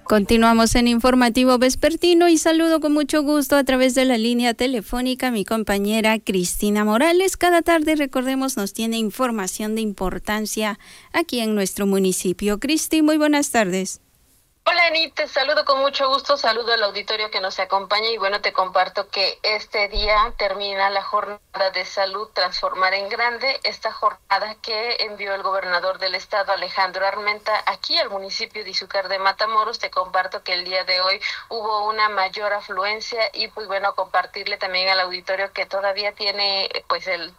Continuamos en Informativo Vespertino y saludo con mucho gusto a través de la línea telefónica a mi compañera Cristina Morales. Cada tarde, recordemos, nos tiene información de importancia aquí en nuestro municipio. Cristi, muy buenas tardes. Hola, Enid, te saludo con mucho gusto, saludo al auditorio que nos acompaña y bueno, te comparto que este día termina la jornada de salud Transformar en Grande, esta jornada que envió el gobernador del estado, Alejandro Armenta, aquí al municipio de Izúcar de Matamoros. Te comparto que el día de hoy hubo una mayor afluencia y pues bueno, compartirle también al auditorio que todavía tiene pues el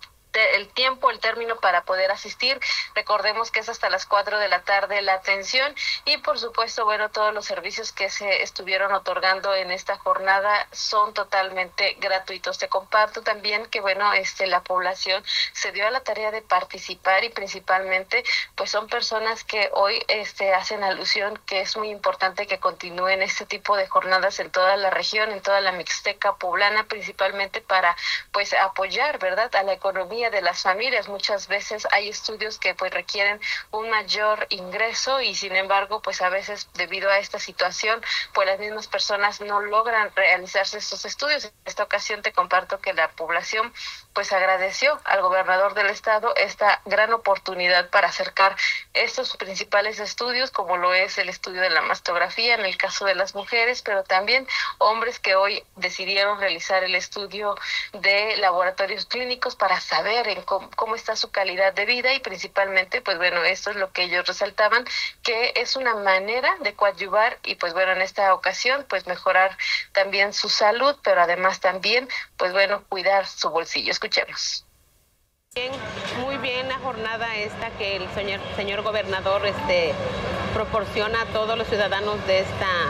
tiempo, el término para poder asistir. Recordemos que es hasta las 4 de la tarde la atención y por supuesto, bueno, todos los servicios que se estuvieron otorgando en esta jornada son totalmente gratuitos. Te comparto también que, bueno, la población se dio a la tarea de participar y principalmente, pues son personas que hoy hacen alusión que es muy importante que continúen este tipo de jornadas en toda la región, en toda la Mixteca poblana, principalmente para, pues, apoyar, ¿verdad?, a la economía de las familias. Muchas veces hay estudios que pues requieren un mayor ingreso y sin embargo pues a veces debido a esta situación pues las mismas personas no logran realizarse estos estudios. En esta ocasión te comparto que la población pues agradeció al gobernador del estado esta gran oportunidad para acercar estos principales estudios, como lo es el estudio de la mastografía en el caso de las mujeres, pero también hombres que hoy decidieron realizar el estudio de laboratorios clínicos para saber en cómo está su calidad de vida y principalmente, pues bueno, esto es lo que ellos resaltaban, que es una manera de coadyuvar y pues bueno, en esta ocasión, pues mejorar también su salud, pero además también, pues bueno, cuidar su bolsillo. Escuchemos. Bien, muy bien la jornada esta que el señor gobernador proporciona a todos los ciudadanos de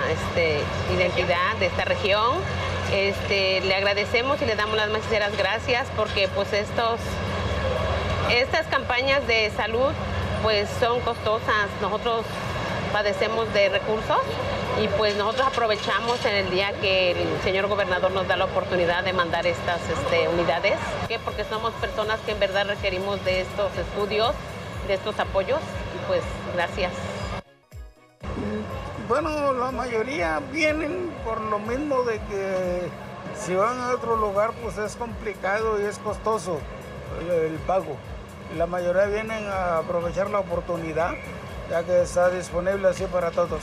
esta identidad, de esta región. Le agradecemos y le damos las más sinceras gracias porque pues estas campañas de salud pues son costosas. Nosotros padecemos de recursos y pues nosotros aprovechamos en el día que el señor gobernador nos da la oportunidad de mandar estas unidades, porque somos personas que en verdad requerimos de estos estudios, de estos apoyos y pues gracias. Bueno, la mayoría vienen por lo mismo de que si van a otro lugar pues es complicado y es costoso el pago. La mayoría vienen a aprovechar la oportunidad ya que está disponible así para todos.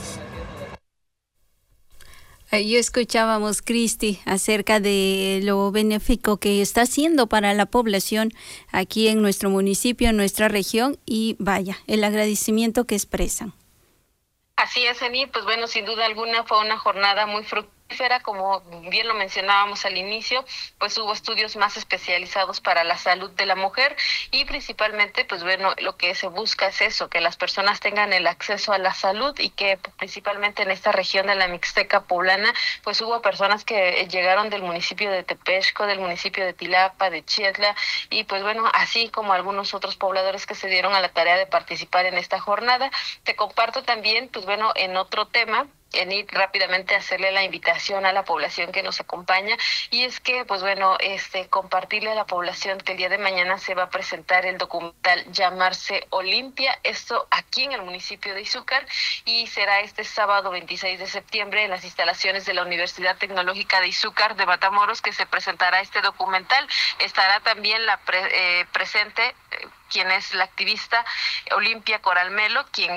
Ahí escuchábamos, Cristi, acerca de lo benéfico que está haciendo para la población aquí en nuestro municipio, en nuestra región y vaya, el agradecimiento que expresan. Así es, Enid, pues bueno, sin duda alguna fue una jornada muy fructífera, como bien lo mencionábamos al inicio, pues hubo estudios más especializados para la salud de la mujer y principalmente, pues bueno, lo que se busca es eso, que las personas tengan el acceso a la salud y que principalmente en esta región de la Mixteca poblana, pues hubo personas que llegaron del municipio de Tepexco, del municipio de Tilapa, de Chietla y pues bueno, así como algunos otros pobladores que se dieron a la tarea de participar en esta jornada. Te comparto también, pues bueno, en otro tema, en ir rápidamente a hacerle la invitación a la población que nos acompaña y es que pues bueno, compartirle a la población que el día de mañana se va a presentar el documental Llamarse Olimpia, esto aquí en el municipio de Izúcar y será este sábado 26 de septiembre en las instalaciones de la Universidad Tecnológica de Izúcar de Matamoros que se presentará este documental. Estará también presente quien es la activista Olimpia Coralmelo, quien